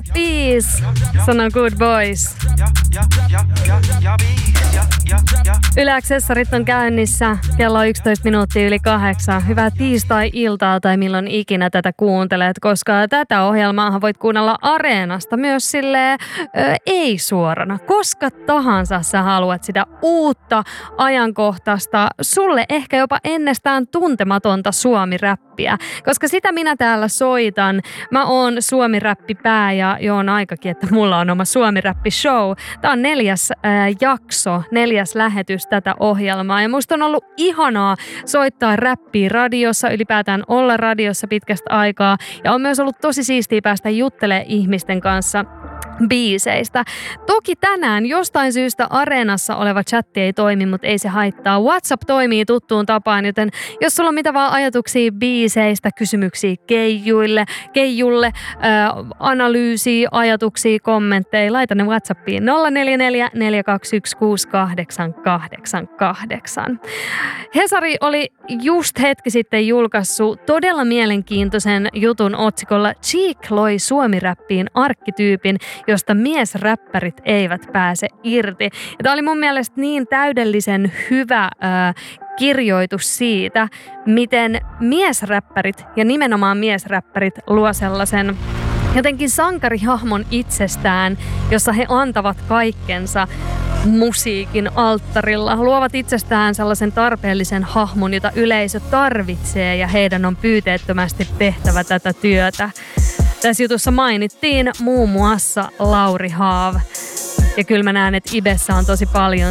Peace, sano Good Boys. Yle Accessorit on käynnissä. Kello on 11 minuuttia yli 8. Hyvää tiistai-iltaa tai milloin ikinä tätä kuuntelet, koska tätä ohjelmaahan voit kuunnella Areenasta myös silleen ei suorana. Koska tahansa sä haluat sitä uutta, ajankohtaista, sulle ehkä jopa ennestään tuntematonta suomi-räppiä. Koska sitä minä täällä soitan. Mä oon suomi-räppipää ja jo on aikakin, että mulla on oma suomi-räppi-show. Tää on 4. jakso, 4. lähetys tätä ohjelmaa. Ja musta on ollut ihanaa soittaa räppiä radiossa, ylipäätään olla radiossa pitkästä aikaa. Ja on myös ollut tosi siistiä päästä juttelemaan ihmisten kanssa biiseistä. Toki tänään jostain syystä Areenassa oleva chatti ei toimi, mutta ei se haittaa. WhatsApp toimii tuttuun tapaan, joten jos sulla on mitä vaan ajatuksia biiseistä, kysymyksiä Keijulle, analyysiä, ajatuksia, kommentteja, laita ne WhatsAppiin 044 421 6888. Hesari oli just hetki sitten julkaissut todella mielenkiintoisen jutun otsikolla Cheek loi suomi-räppiin arkkityypin, josta miesräppärit eivät pääse irti. Ja tämä oli mun mielestä niin täydellisen hyvä kirjoitus siitä, miten miesräppärit ja nimenomaan miesräppärit luo sellaisen jotenkin sankarihahmon itsestään, jossa he antavat kaikkensa musiikin alttarilla. Luovat itsestään sellaisen tarpeellisen hahmon, jota yleisö tarvitsee ja heidän on pyyteettömästi tehtävä tätä työtä. Tässä jutussa mainittiin muun muassa Lauri Haav. Ja kyllä mä näen, että Ibessä on tosi paljon